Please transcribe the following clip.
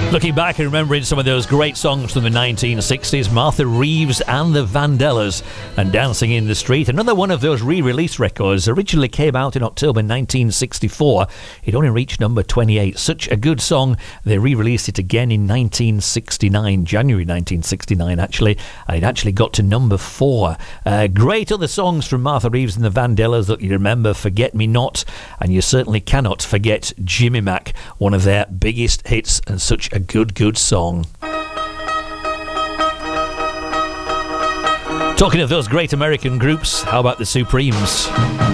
Looking back and remembering some of those great songs from the 1960s, Martha Reeves and the Vandellas and Dancing in the Street. Another one of those re-release records. Originally came out in October 1964. It only reached number 28. Such a good song. They re-released it again in 1969, January 1969 actually, and it actually got to number 4. Great other songs from Martha Reeves and the Vandellas that you remember. Forget Me Not, and you certainly cannot forget Jimmy Mac, one of their biggest hits and such a good song. Talking of those great American groups, how about the Supremes?